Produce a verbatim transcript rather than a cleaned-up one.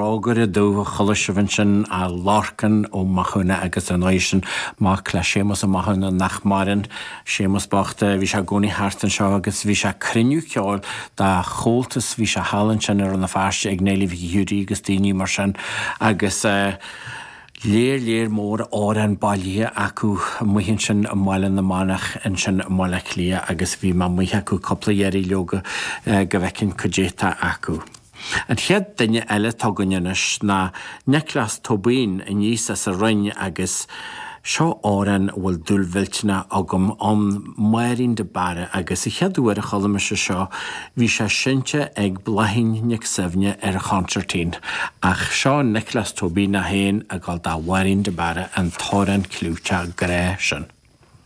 águr a dó cholashavan sin a larcan ó machuna agus an oisin má cla sémas a machuna nach marin sémas bachta bhí se gcónaí hartan seo agus bhí se criniú ceáil da chóltas bhí se hallan sin ar an na fáiste ag néilí bhí hiúrí agus daoine mar sin agus léir léir mór áran bailí acu muhinn sin málan na mánach in sin mála clia agus bhí má muithe acu coppla dhéirí leoga go bhecinn codéta acu. An chead duine eile tugannis na Nicholas Tobin in níos as a rinne agus seo áran bhfuil dúlhiltena agam an mairinn de bara agus i cheadúir a cholamh se seo bhí sé sinte ag blaithín nic samhne ar a chantartín ach seo Nicholas Tobin na héin a gáil dá mairinn de bara an tóran clúte gré sin.